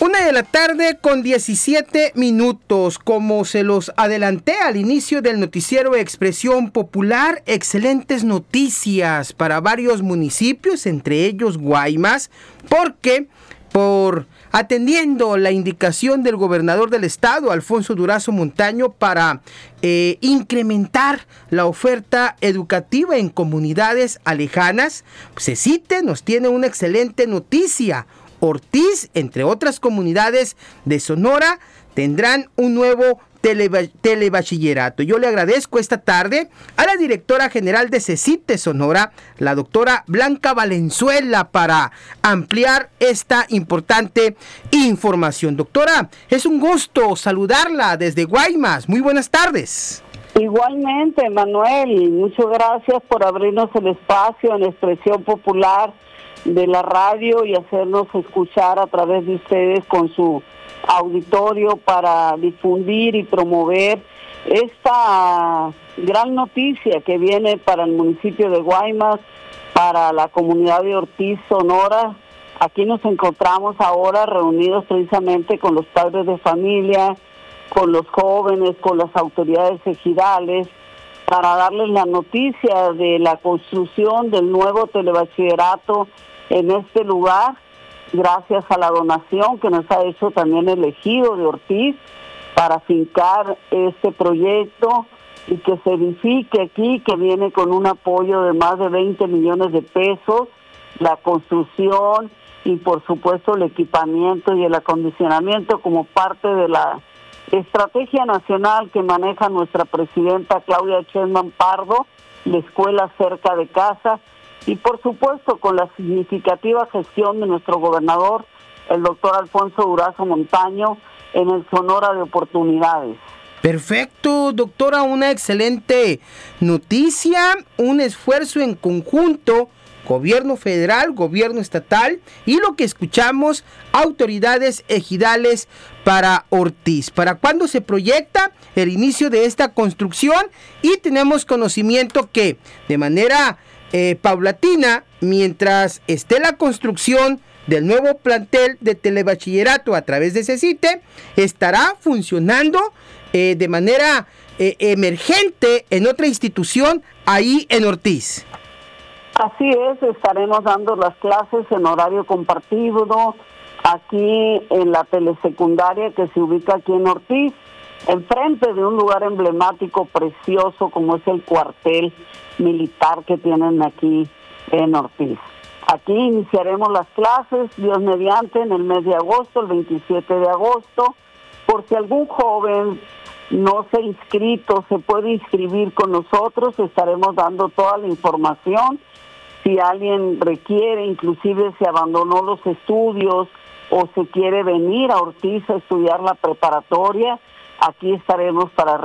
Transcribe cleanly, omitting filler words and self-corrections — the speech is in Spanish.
1:17 p.m. Como se los adelanté al inicio del noticiero Expresión Popular, excelentes noticias para varios municipios, entre ellos Guaymas, porque atendiendo la indicación del gobernador del estado, Alfonso Durazo Montaño, para incrementar la oferta educativa en comunidades alejanas, CECITE nos tiene una excelente noticia. Ortiz, entre otras comunidades de Sonora, tendrán un nuevo telebachillerato. Yo le agradezco esta tarde a la directora general de CECITE Sonora, la doctora Blanca Valenzuela, para ampliar esta importante información. Doctora, es un gusto saludarla desde Guaymas. Muy buenas tardes. Igualmente, Manuel, muchas gracias por abrirnos el espacio en Expresión Popular de la radio y hacernos escuchar a través de ustedes con su auditorio para difundir y promover esta gran noticia que viene para el municipio de Guaymas, para la comunidad de Ortiz, Sonora. Aquí nos encontramos ahora reunidos precisamente con los padres de familia, con los jóvenes, con las autoridades ejidales, para darles la noticia de la construcción del nuevo telebachillerato en este lugar, gracias a la donación que nos ha hecho también el ejido de Ortiz para fincar este proyecto y que se edifique aquí, que viene con un apoyo de más de 20 millones de pesos, la construcción y por supuesto el equipamiento y el acondicionamiento como parte de la estrategia nacional que maneja nuestra presidenta Claudia Sheinbaum Pardo, la escuela cerca de casa, y por supuesto con la significativa gestión de nuestro gobernador, el doctor Alfonso Durazo Montaño, en el Sonora de Oportunidades. Perfecto, doctora, una excelente noticia, un esfuerzo en conjunto, gobierno federal, gobierno estatal y lo que escuchamos, autoridades ejidales para Ortiz. ¿Para cuándo se proyecta el inicio de esta construcción? Y tenemos conocimiento que de manera paulatina, mientras esté la construcción del nuevo plantel de telebachillerato a través de CECITE, estará funcionando de manera emergente en otra institución ahí en Ortiz. Así es, estaremos dando las clases en horario compartido aquí en la telesecundaria que se ubica aquí en Ortiz, enfrente de un lugar emblemático precioso como es el cuartel militar que tienen aquí en Ortiz. Aquí iniciaremos las clases, Dios mediante, en el mes de agosto, el 27 de agosto. Por si algún joven no se ha inscrito, se puede inscribir con nosotros, estaremos dando toda la información. Si alguien requiere, inclusive se abandonó los estudios o se quiere venir a Ortiz a estudiar la preparatoria, aquí estaremos para